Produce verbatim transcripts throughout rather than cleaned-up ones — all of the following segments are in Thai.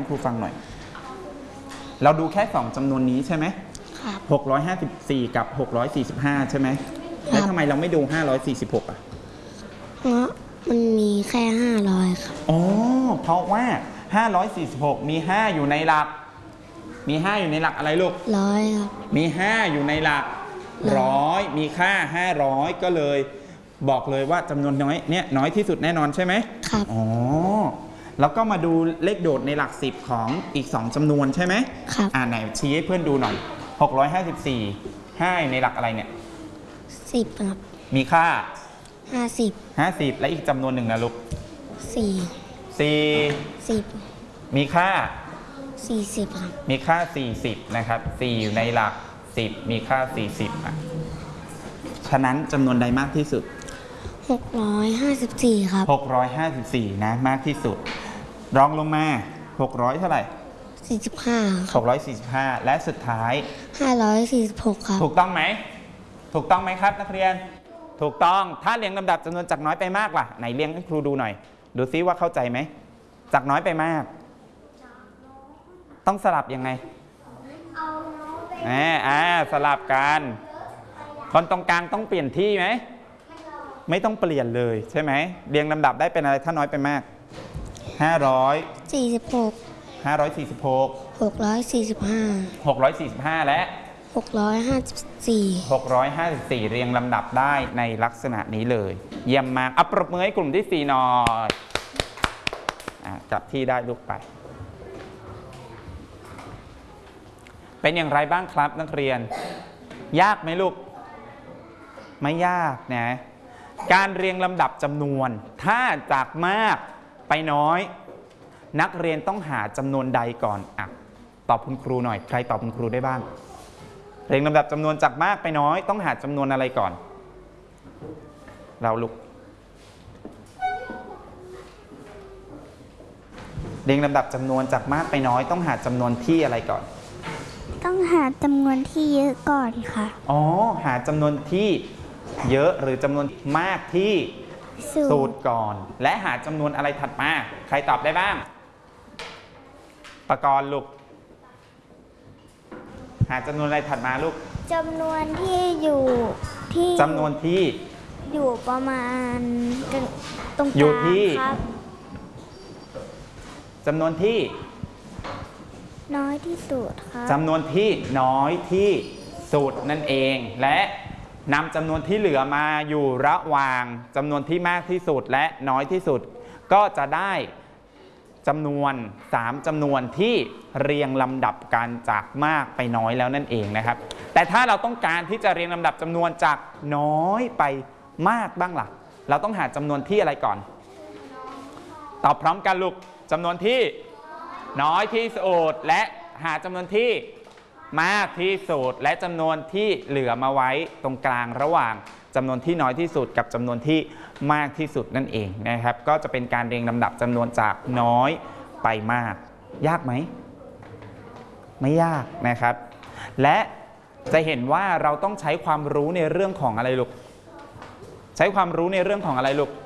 ครูฟังหน่อยเราดูแค่สองจำนวนนี้ใช่ไหมครับหกร้อยห้าสิบสี่กับหกร้อยสี่สิบห้าใช่ไหมแล้วทำไมเราไม่ดูห้าร้อยสี่สิบหกอ่ะเพราะมันมีแค่ห้าร้อยครับอ๋อเพราะว่าห้าร้อยสี่สิบหกมีห้าอยู่ในหลักมีห้าอยู่ในหลักอะไรลูกร้อยครับมีห้าอยู่ในหลักร้อยมีค่าห้าร้อยก็เลยบอกเลยว่าจำนวนน้อยเนี่ยน้อยที่สุดแน่นอนใช่ไหมครับอ๋อแล้วก็มาดูเลขโดดในหลักสิบของอีกสองจำนวนใช่ไหมครับอ่าไหนชี้ให้เพื่อนดูหน่อยหกร้อยห้าสิบสี่ ห้าในหลักอะไรเนี่ยสิบครับมีค่าห้าสิบห้าสิบและอีกจำนวนหนึ่งนะลูกสี่สี่สิบมีค่าสี่สิบครับมีค่าสี่สิบนะครับสี่อยู่ในหลักสิบมีค่าสี่สิบอ่ะฉะนั้นจำนวนใดมากที่สุดหกร้อยห้าสิบสี่ครับหกร้อยห้าสิบสี่นะมากที่สุดรองลงมาหกร้อยเท่าไหร่สี่สิบห้าหกร้อยสี่สิบห้าและสุดท้ายห้าร้อยสี่สิบหกครับถูกต้องไหมถูกต้องไหมครับนักเรียนถูกต้องถ้าเรียงลำดับจำนวนจากน้อยไปมากล่ะไหนเรียงให้ครูดูหน่อยดูซิว่าเข้าใจไหมจากน้อยไปมากต้องสลับยังไงอ่าอ่าสลับกันคนตรงกลางต้องเปลี่ยนที่ไหมไม่ต้องเปลี่ยนเลยใช่ไหมเรียงลำดับได้เป็นอะไรถ้าน้อยไปมากห้าร้อยสี่สิบหกห้าร้อยสี่สิบหกหกร้อยสี่สิบห้าหกร้อยสี่สิบห้าและหกร้อยห้าสิบสี่หกร้อยห้าสิบสี่เรียงลำดับได้ในลักษณะนี้เลยเยี่ยมมากอัปรบมือให้กลุ่มที่สี่หน่อยจับที่ได้ลุกไปเป็นอย่างไรบ้างครับนักเรียนยากไหมลูกไม่ยากนะการเรียงลำดับจำนวนถ้าจากมากไปน้อยนักเรียนต้องหาจำนวนใดก่อนอ่ะตอบคุณครูหน่อยใครตอบคุณครูได้บ้างเรียงลำดับจำนวนจากมากไปน้อยต้องหาจำนวนอะไรก่อนเราลูกเรียงลำดับจำนวนจากมากไปน้อยต้องหาจำนวนที่อะไรก่อนต้องหาจำนวนที่เยอะก่อนค่ะอ๋อหาจำนวนที่เยอะหรือจำนวนมากที่สูตรก่อนและหาจำนวนอะไรถัดมาใครตอบได้บ้างประกรณ์ลูกหาจำนวนอะไรถัดมาลูกจำนวนที่อยู่ที่จำนวนที่อยู่ประมาณตรงกลางอยู่ที่ครับจำนวนที่น้อยที่สุดครับจำนวนที่น้อยที่สุดนั่นเองและนำจำนวนที่เหลือมาอยู่ระหว่างจำนวนที่มากที่สุดและน้อยที่สุดก็จะได้จำนวนสามจำนวนที่เรียงลำดับกันจากมากไปน้อยแล้วนั่นเองนะครับแต่ถ้าเราต้องการที่จะเรียงลำดับจำนวนจากน้อยไปมากบ้างล่ะเราต้องหาจำนวนที่อะไรก่อนตอบพร้อมกันลูกจำนวนที่น้อยที่สุดและหาจำนวนที่มากที่สุดและจำนวนที่เหลือมาไว้ตรงกลางระหว่างจำนวนที่น้อยที่สุดกับจำนวนที่มากที่สุดนั่นเองนะครับก็จะเป็นการเรียงลำดับจำนวนจากน้อยไปมากยากไหมไม่ยากนะครับและจะเห็นว่าเราต้องใช้ความรู้ในเรื่องของอะไรลูกใช้ความรู้ในเรื่องของอะไรลูก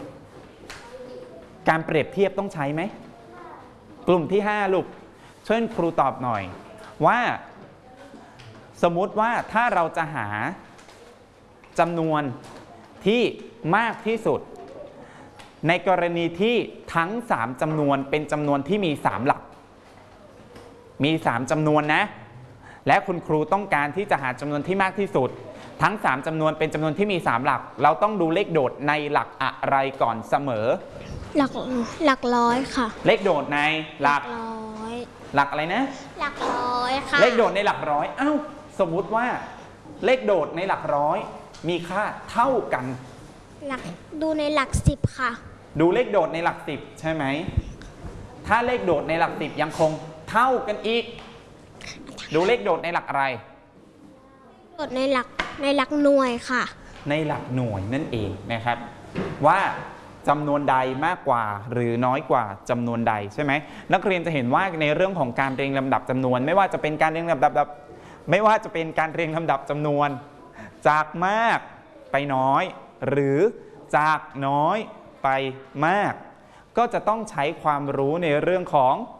การเปรียบเทียบต้องใช้ไหมกลุ่มที่ห้าลูกช่วยครูตอบหน่อยว่าสมมุติว่าถ้าเราจะหาจำนวนที่มากที่สุดในกรณีที่ทั้งสามจำนวนเป็นจำนวนที่มีสามหลักมีสามจำนวนนะและคุณครูต้องการที่จะหาจำนวนที่มากที่สุดทั้งสามจำนวนเป็นจำนวนที่มีสามหลักเราต้องดูเลขโดดในหลักอะไรก่อนเสมอหลักหลักร้อยค่ะเลขโดดในหลักร้อยหลักอะไรนะหลักร้อยค่ะเลขโดดในหลักร้อยเอ้าสมมุติว่าเลขโดดในหลักร้อยมีค่าเท่ากันหลักดูในหลักสิบค่ะดูเลขโดดในหลักสิบใช่ไหมถ้าเลขโดดในหลักสิบยังคงเท่ากันอีกดูเลขโดดในหลักอะไรโดดในหลักในหลักหน่วยค่ะในหลักหน่วยนั่นเองนะครับว่าจำนวนใดมากกว่าหรือน้อยกว่าจำนวนใดใช่ไหมนักเรียนจะเห็นว่าในเรื่องของการเรียงลำดับจำนวนไม่ว่าจะเป็นการเรียงลำดับไม่ว่าจะเป็นการเรียงลำดับจำนวนจากมากไปน้อยหรือจากน้อยไปมากก็จะต้องใช้ความรู้ในเรื่องของ